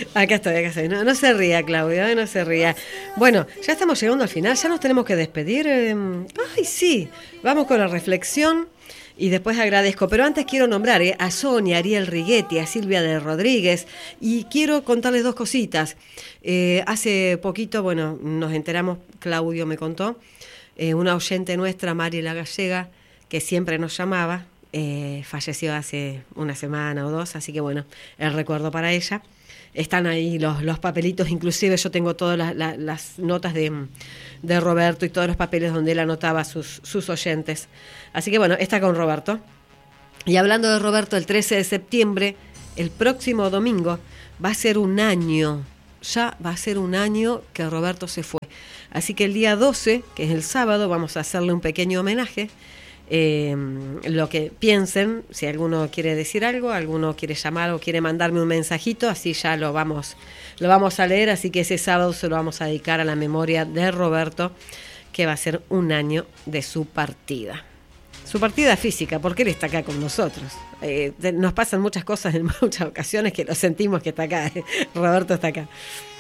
Acá estoy. No, no se ría, Claudio, no se ría. Bueno, ya estamos llegando al final, ya nos tenemos que despedir. Ay, sí, vamos con la reflexión y después agradezco. Pero antes quiero nombrar a Sonia, a Ariel Righetti, a Silvia de Rodríguez, y quiero contarles dos cositas. Hace poquito, bueno, nos enteramos, Claudio me contó, una oyente nuestra, Mari la Gallega, que siempre nos llamaba, falleció hace una semana o dos, así que bueno, el recuerdo para ella. Están ahí los papelitos, inclusive yo tengo todas las notas de Roberto y todos los papeles donde él anotaba sus oyentes. Así que bueno, está con Roberto. Y hablando de Roberto, el 13 de septiembre, el próximo domingo, va a ser un año, ya va a ser un año que Roberto se fue. Así que el día 12, que es el sábado, vamos a hacerle un pequeño homenaje. Lo que piensen, si alguno quiere decir algo, alguno quiere llamar o quiere mandarme un mensajito, así ya lo vamos a leer. Así que ese sábado se lo vamos a dedicar a la memoria de Roberto, que va a ser un año de su partida física, porque él está acá con nosotros. Nos pasan muchas cosas en muchas ocasiones que lo sentimos que está acá. Roberto está acá.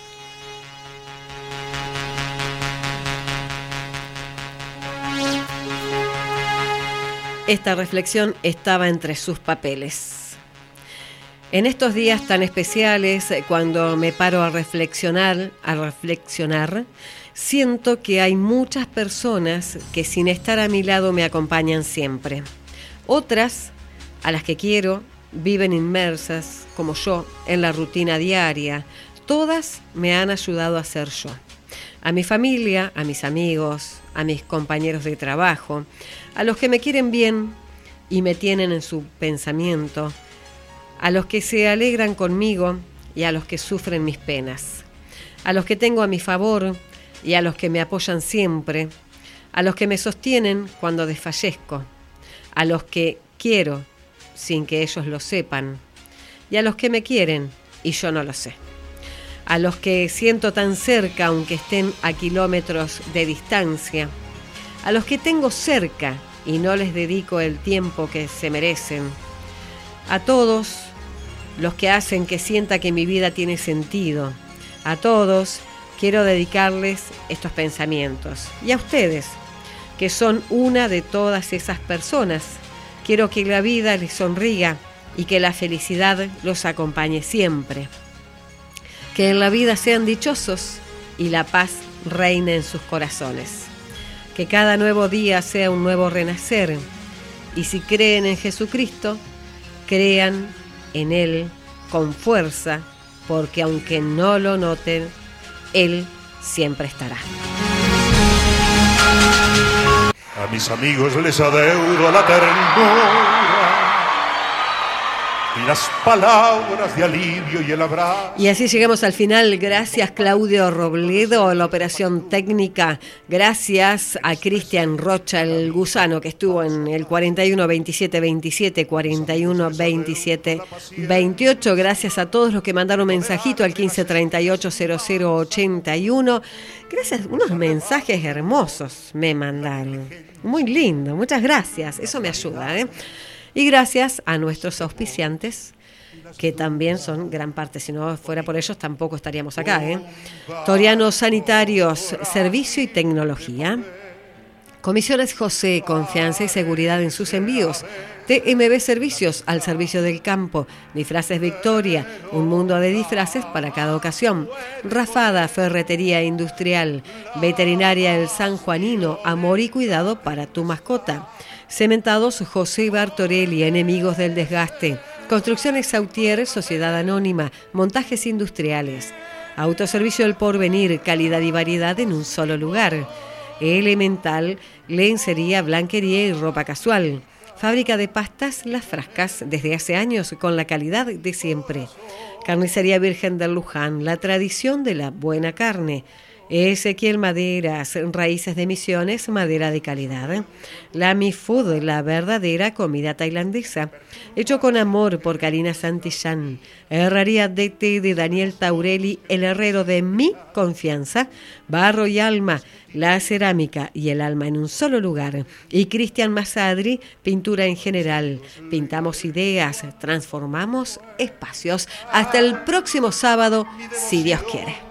Esta reflexión estaba entre sus papeles. En estos días tan especiales, cuando me paro a reflexionar, siento que hay muchas personas que sin estar a mi lado me acompañan siempre. Otras, a las que quiero, viven inmersas, como yo, en la rutina diaria. Todas me han ayudado a ser yo. A mi familia, a mis amigos, a mis compañeros de trabajo, a los que me quieren bien y me tienen en su pensamiento, a los que se alegran conmigo y a los que sufren mis penas, a los que tengo a mi favor y a los que me apoyan siempre, a los que me sostienen cuando desfallezco, a los que quiero sin que ellos lo sepan y a los que me quieren y yo no lo sé. A los que siento tan cerca aunque estén a kilómetros de distancia, a los que tengo cerca y no les dedico el tiempo que se merecen, a todos los que hacen que sienta que mi vida tiene sentido, a todos quiero dedicarles estos pensamientos. Y a ustedes, que son una de todas esas personas, quiero que la vida les sonría y que la felicidad los acompañe siempre. Que en la vida sean dichosos y la paz reine en sus corazones. Que cada nuevo día sea un nuevo renacer. Y si creen en Jesucristo, crean en Él con fuerza, porque aunque no lo noten, Él siempre estará. A mis amigos les adeudo la ternura y las palabras de alivio y el abrazo. Y así llegamos al final. Gracias, Claudio Robledo, la operación técnica. Gracias a Cristian Rocha, el gusano, que estuvo en el 41 27 27, 41 27 28. Gracias a todos los que mandaron mensajito al 15 38 00 81. Gracias, unos mensajes hermosos me mandaron. Muy lindo, muchas gracias. Eso me ayuda, Y gracias a nuestros auspiciantes, que también son gran parte, si no fuera por ellos tampoco estaríamos acá. Toriano Sanitarios, Servicio y Tecnología. Comisiones José, confianza y seguridad en sus envíos. TMB Servicios, al servicio del campo. Disfraces Victoria, un mundo de disfraces para cada ocasión. Rafada, ferretería industrial. Veterinaria El San Juanino, amor y cuidado para tu mascota. Cementados José Bartorelli, enemigos del desgaste. Construcciones Sautier, Sociedad Anónima, montajes industriales. Autoservicio El Porvenir, calidad y variedad en un solo lugar. Elemental, lencería, blanquería y ropa casual. Fábrica de pastas Las Frascas, desde hace años con la calidad de siempre. Carnicería Virgen del Luján, la tradición de la buena carne. Ezequiel Maderas, Raíces de Misiones, madera de calidad. La Mi Food, la verdadera comida tailandesa. Hecho con amor por Karina Santillán. Herrería DT de Daniel Taurelli, el herrero de mi confianza. Barro y alma, la cerámica y el alma en un solo lugar. Y Cristian Masadri, pintura en general. Pintamos ideas, transformamos espacios. Hasta el próximo sábado, si Dios quiere.